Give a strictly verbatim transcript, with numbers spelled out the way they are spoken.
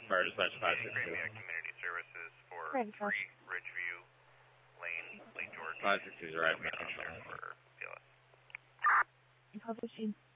Fire Dispatch five six two. Community Services for Right, three Ridgeview Lane, Lake George. five six two is right. For P L S. Call fifteen.